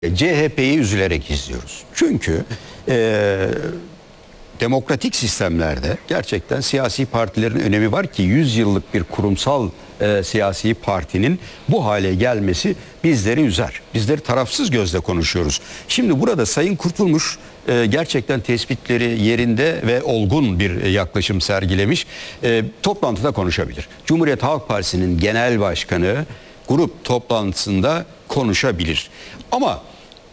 CHP'yi üzülerek izliyoruz. Çünkü demokratik sistemlerde gerçekten siyasi partilerin önemi var ki 100 yıllık bir kurumsal siyasi partinin bu hale gelmesi bizleri üzer. Bizleri tarafsız gözle konuşuyoruz. Şimdi burada Sayın Kurtulmuş gerçekten tespitleri yerinde ve olgun bir yaklaşım sergilemiş. Toplantıda konuşabilir. Cumhuriyet Halk Partisi'nin genel başkanı grup toplantısında konuşabilir. Ama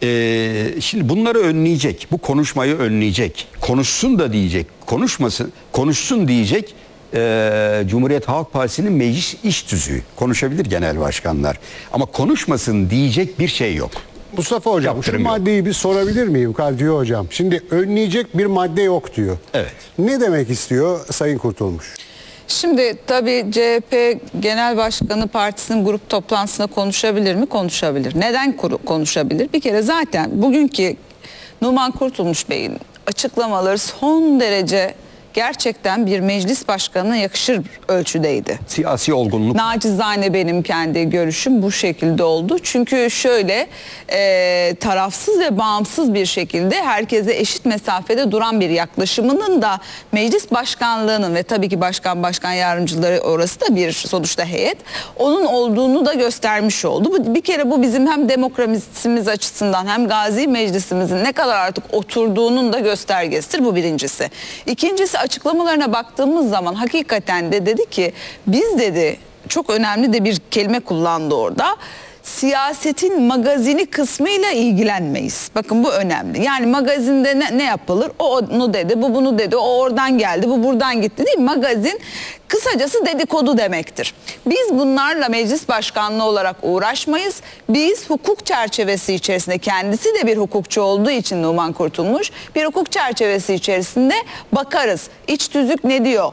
şimdi bunları önleyecek, bu konuşmayı önleyecek, konuşsun da diyecek, konuşmasın, konuşsun diyecek Cumhuriyet Halk Partisi'nin meclis iş tüzüğü. Konuşabilir genel başkanlar ama konuşmasın diyecek bir şey yok. Mustafa Hocam Yaptırım şu yok. maddeyi bir sorabilir miyim Kadriye Hocam? Şimdi önleyecek bir madde yok diyor. Evet. Ne demek istiyor Sayın Kurtulmuş? Şimdi tabii CHP Genel Başkanı partisinin grup toplantısında konuşabilir mi? Konuşabilir. Neden konuşabilir? Bir kere zaten bugünkü Numan Kurtulmuş Bey'in açıklamaları son derece gerçekten bir meclis başkanına yakışır ölçüdeydi. Siyasi olgunluk. Nacizane benim kendi görüşüm bu şekilde oldu. Çünkü şöyle tarafsız ve bağımsız bir şekilde herkese eşit mesafede duran bir yaklaşımının da meclis başkanlığının ve tabii ki başkan yardımcıları orası da bir sonuçta heyet onun olduğunu da göstermiş oldu. Bir kere bu bizim hem demokrasimiz açısından hem Gazi Meclisimizin ne kadar artık oturduğunun da göstergesidir. Bu birincisi. İkincisi açıklamalarına baktığımız zaman hakikaten de dedi ki biz dedi çok önemli de bir kelime kullandı orada. Siyasetin magazini kısmıyla ilgilenmeyiz. Bakın bu önemli. Yani magazinde ne yapılır? O onu dedi, bu bunu dedi, o oradan geldi, bu buradan gitti değil mi? Magazin kısacası dedikodu demektir. Biz bunlarla meclis başkanlığı olarak uğraşmayız. Biz hukuk çerçevesi içerisinde, kendisi de bir hukukçu olduğu için Numan Kurtulmuş, bir hukuk çerçevesi içerisinde bakarız. İç tüzük ne diyor?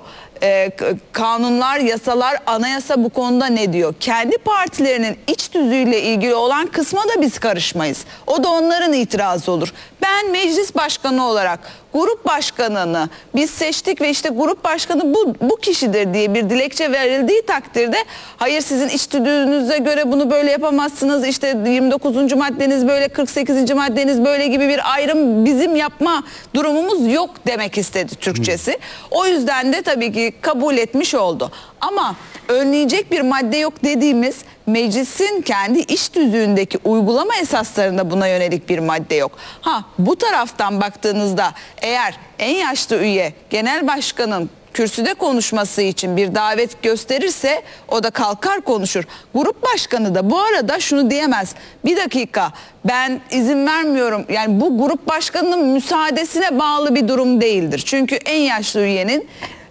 Kanunlar, yasalar, anayasa bu konuda ne diyor? Kendi partilerinin iç tüzüğüyle ilgili olan kısma da biz karışmayız. O da onların itirazı olur. Ben meclis başkanı olarak grup başkanını biz seçtik ve işte grup başkanı bu kişidir diye bir dilekçe verildiği takdirde hayır sizin iç tüzüğünüze göre bunu böyle yapamazsınız, işte 29. maddeniz böyle, 48. maddeniz böyle gibi bir ayrım bizim yapma durumumuz yok demek istedi Türkçesi. O yüzden de tabii ki kabul etmiş oldu. Ama önleyecek bir madde yok dediğimiz meclisin kendi iş tüzüğündeki uygulama esaslarında buna yönelik bir madde yok. Bu taraftan baktığınızda eğer en yaşlı üye genel başkanın kürsüde konuşması için bir davet gösterirse o da kalkar konuşur. Grup başkanı da bu arada şunu diyemez. Bir dakika ben izin vermiyorum. Yani bu grup başkanının müsaadesine bağlı bir durum değildir. Çünkü en yaşlı üyenin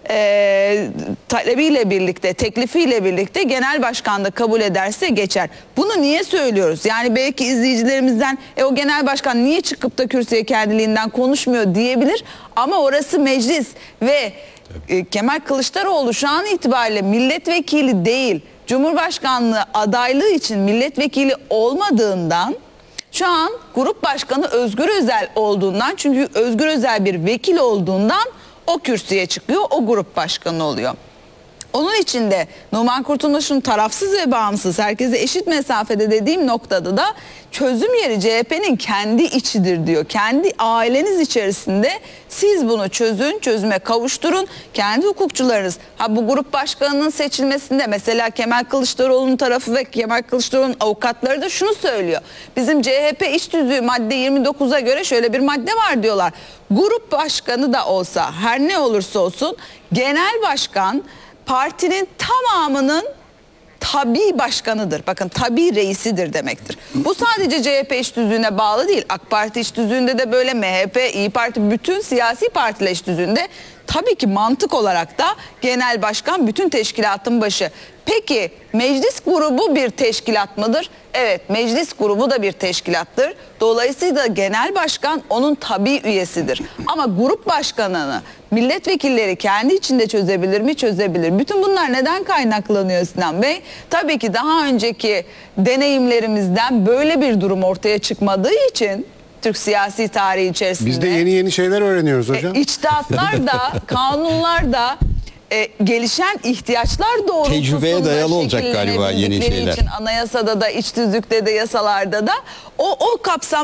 talebiyle birlikte, teklifiyle birlikte genel başkan da kabul ederse geçer. Bunu niye söylüyoruz? Yani belki izleyicilerimizden o genel başkan niye çıkıp da kürsüye kendiliğinden konuşmuyor diyebilir. Ama orası meclis ve Kemal Kılıçdaroğlu şu an itibariyle milletvekili değil, Cumhurbaşkanlığı adaylığı için milletvekili olmadığından şu an grup başkanı Özgür Özel olduğundan, çünkü Özgür Özel bir vekil olduğundan o kürsüye çıkıyor, o grup başkanı oluyor. Onun için de Numan Kurtulmuş'un tarafsız ve bağımsız, herkese eşit mesafede dediğim noktada da çözüm yeri CHP'nin kendi içidir diyor. Kendi aileniz içerisinde siz bunu çözün, çözüme kavuşturun. Kendi hukukçularınız. Bu grup başkanının seçilmesinde mesela Kemal Kılıçdaroğlu'nun tarafı ve Kemal Kılıçdaroğlu'nun avukatları da şunu söylüyor. Bizim CHP iç tüzüğü madde 29'a göre şöyle bir madde var diyorlar. Grup başkanı da olsa, her ne olursa olsun genel başkan partinin tamamının tabii başkanıdır. Bakın tabii reisidir demektir. Bu sadece CHP iç tüzüğüne bağlı değil. AK Parti iç tüzüğünde de böyle, MHP, İYİ Parti, bütün siyasi partiler iç tüzüğünde tabii ki mantık olarak da genel başkan bütün teşkilatın başı. Peki meclis grubu bir teşkilat mıdır? Evet, meclis grubu da bir teşkilattır. Dolayısıyla genel başkan onun tabii üyesidir. Ama grup başkanını milletvekilleri kendi içinde çözebilir mi? Çözebilir. Bütün bunlar neden kaynaklanıyor Sinan Bey? Tabii ki daha önceki deneyimlerimizden böyle bir durum ortaya çıkmadığı için Türk siyasi tarihi içerisinde. Biz de yeni şeyler öğreniyoruz hocam. İçtihatlar da, kanunlar da gelişen ihtiyaçlar doğrultusunda Tecrübeye dayalı olacak galiba yeni şekillenebilecekleri şeyler. için anayasada da, iç tüzükte de, yasalarda da o kapsam